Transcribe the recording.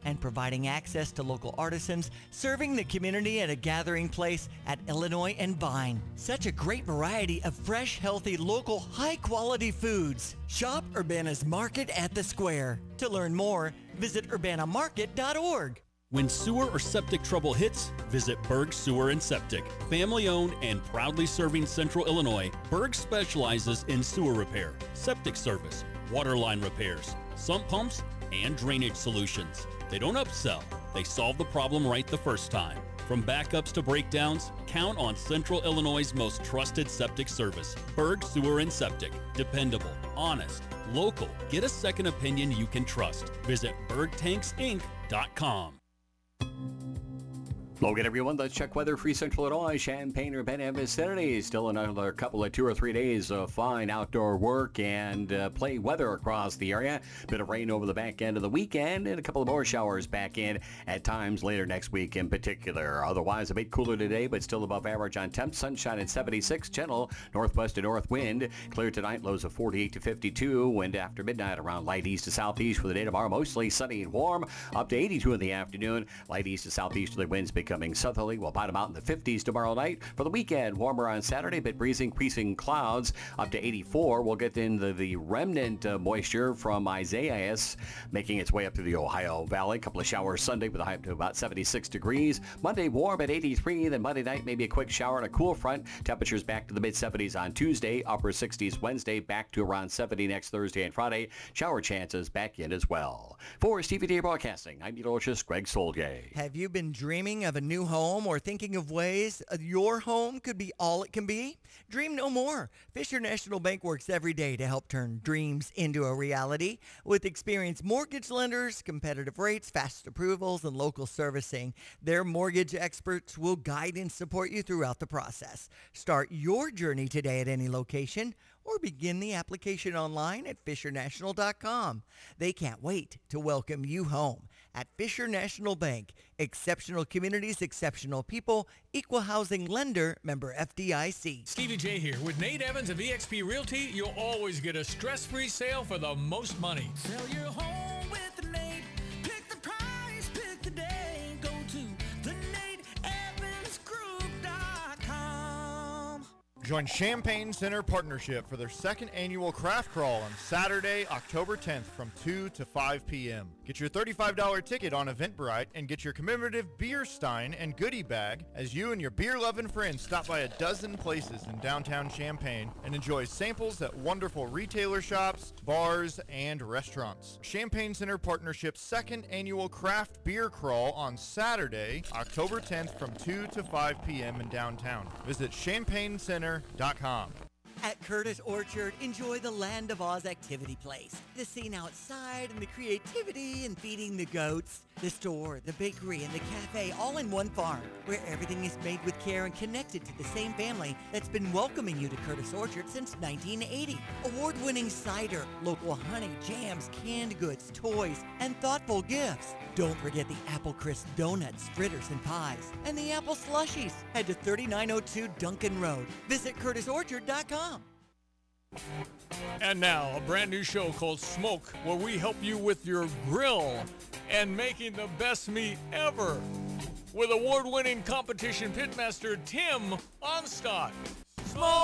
and providing access to local artisans, serving the community at a gathering place at Illinois and Vine. Such a great variety of fresh, healthy, local, high-quality foods. Shop Urbana's Market at the Square. To learn more, visit urbanamarket.org. When sewer or septic trouble hits, visit Berg Sewer and Septic. Family-owned and proudly serving Central Illinois, Berg specializes in sewer repair, septic service, water line repairs, sump pumps, and drainage solutions. They don't upsell. They solve the problem right the first time. From backups to breakdowns, count on Central Illinois' most trusted septic service. Berg Sewer and Septic. Dependable, honest, local. Get a second opinion you can trust. Visit bergtanksinc.com. Hello again, everyone. Let's check weather. Free Central Illinois, Champaign-Urbana vicinity. Still another couple of 2 or 3 days of fine outdoor work and play weather across the area. Bit of rain over the back end of the weekend and a couple of more showers back in at times later next week in particular. Otherwise, a bit cooler today, but still above average on temps. Sunshine at 76. Gentle northwest to north wind. Clear tonight, lows of 48 to 52. Wind after midnight around light east to southeast for the day tomorrow. Mostly sunny and warm. Up to 82 in the afternoon. Light east to southeasterly winds becoming southerly. We'll bottom out in the 50s tomorrow night. For the weekend, warmer on Saturday, but breezy, increasing clouds up to 84. We'll get into the remnant moisture from Isaias making its way up through the Ohio Valley. A couple of showers Sunday with a high up to about 76 degrees. Monday, warm at 83. Then Monday night, maybe a quick shower and a cool front. Temperatures back to the mid-70s on Tuesday. Upper 60s Wednesday. Back to around 70 next Thursday and Friday. Shower chances back in as well. For Stevie Day Broadcasting, I'm meteorologist Greg Solgay. Have you been dreaming of a new home or thinking of ways your home could be all it can be? Dream no more. Fisher National Bank works every day to help turn dreams into a reality. With experienced mortgage lenders, competitive rates, fast approvals, and local servicing, their mortgage experts will guide and support you throughout the process. Start your journey today at any location or begin the application online at fishernational.com. They can't wait to welcome you home. At Fisher National Bank, exceptional communities, exceptional people, equal housing lender, member FDIC. Stevie J here. With Nate Evans of eXp Realty, you'll always get a stress-free sale for the most money. Sell your home with Nate. Pick the price, pick the day. Go to thenateevansgroup.com. Join Champaign Center Partnership for their second annual craft crawl on Saturday, October 10th from 2 to 5 p.m. Get your $35 ticket on Eventbrite and get your commemorative beer stein and goodie bag as you and your beer-loving friends stop by a dozen places in downtown Champaign and enjoy samples at wonderful retailer shops, bars, and restaurants. Champaign Center Partnership's second annual craft beer crawl on Saturday, October 10th from 2 to 5 p.m. in downtown. Visit champagneCenter.com. At Curtis Orchard, enjoy the Land of Oz activity place. The scene outside and the creativity and feeding the goats. The store, the bakery, and the cafe all in one farm, where everything is made with care and connected to the same family that's been welcoming you to Curtis Orchard since 1980. Award-winning cider, local honey, jams, canned goods, toys, and thoughtful gifts. Don't forget the Apple Crisp donuts, fritters, and pies, and the apple slushies. Head to 3902 Duncan Road. Visit curtisorchard.com. And now, a brand new show called Smoke, where we help you with your grill and making the best meat ever. With award-winning competition pitmaster Tim Onstock. Smoke!